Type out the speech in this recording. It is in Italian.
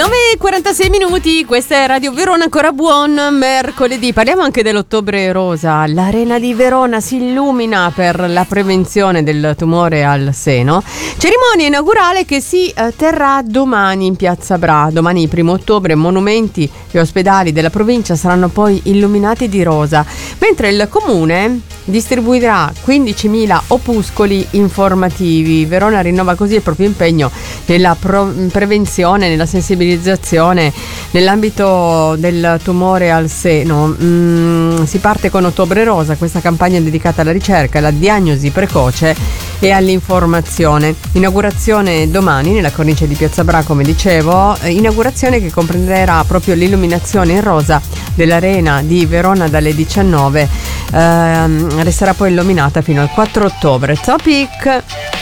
9:46 minuti, questa è Radio Verona, ancora buon mercoledì. Parliamo anche dell'Ottobre Rosa. L'Arena di Verona si illumina per la prevenzione del tumore al seno. Cerimonia inaugurale che si terrà domani in Piazza Bra. Domani 1 ottobre monumenti e ospedali della provincia saranno poi illuminati di rosa, mentre il comune distribuirà 15.000 opuscoli informativi. Verona rinnova così il proprio impegno nella prevenzione, nella sensibilizzazione nell'ambito del tumore al seno. Si parte con Ottobre Rosa, questa campagna dedicata alla ricerca, alla diagnosi precoce e all'informazione. Inaugurazione domani nella cornice di Piazza Bra, come dicevo, inaugurazione che comprenderà proprio l'illuminazione in rosa dell'Arena di Verona dalle 19. Resterà poi illuminata fino al 4 ottobre. Topic